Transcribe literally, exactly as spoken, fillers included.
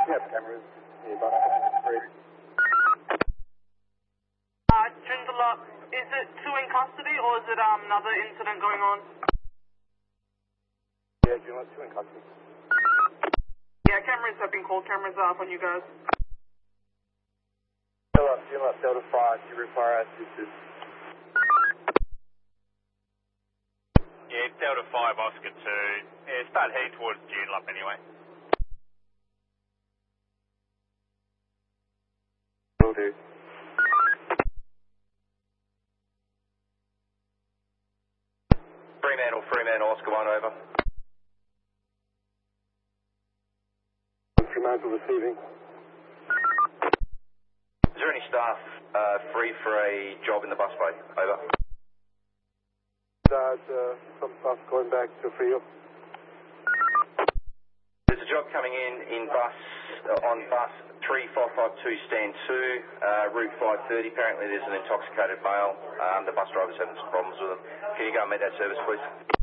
We have cameras nearby. Three. Uh, Joondalup, is it two in custody or is it um, another incident going on? Yeah, Joondalup, two in custody. Yeah, cameras have been called. Cameras are up on you guys. Joondalup, Joondalup, Delta five, you require assistance. Yeah, Delta five, Oscar two. Yeah, start heading towards Joondalup anyway. Will do. Fremantle, Fremantle, Oscar one over. Fremantle receiving. Is there any staff uh, free for a job in the bus bay? Over. There's uh, some stuff going back to field. There's a job coming in in bus uh, on bus three five five two stand two, uh, route five thirty. Apparently there's an intoxicated male. Um, the bus driver's having some problems with him. Can you go and meet that service, please?